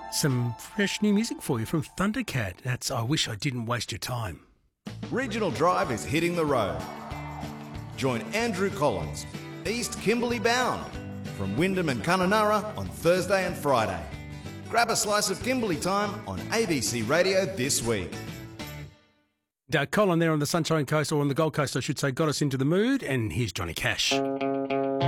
Some fresh new music for you from Thundercat. That's I Wish I Didn't Waste Your Time. Regional Drive is hitting the road. Join Andrew Collins, East Kimberley bound, from Wyndham and Kununurra on Thursday and Friday. Grab a slice of Kimberley time on ABC Radio this week. Colin there on the Sunshine Coast, or on the Gold Coast I should say, got us into the mood, and here's Johnny Cash.